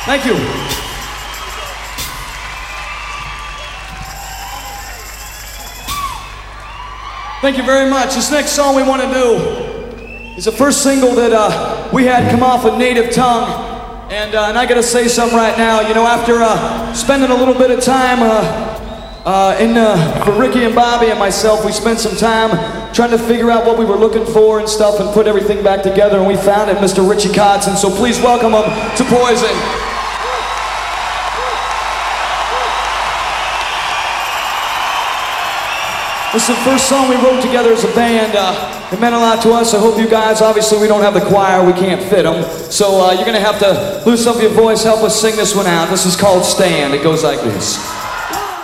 Thank you. Thank you very much. This next song we want to do is the first single that we had come off of Native Tongue. And I gotta say something right now. You know, after spending a little bit of time for Ricky and Bobby and myself, we spent some time trying to figure out what we were looking for and stuff and put everything back together, and we found it, Mr. Richie Kotzen. So please welcome him to Poison. This is the first song we wrote together as a band. It meant a lot to us. I hope you guys, obviously we don't have the choir, we can't fit them. So you're gonna have to lose some of your voice, help us sing this one out. This is called Stand. It goes like this.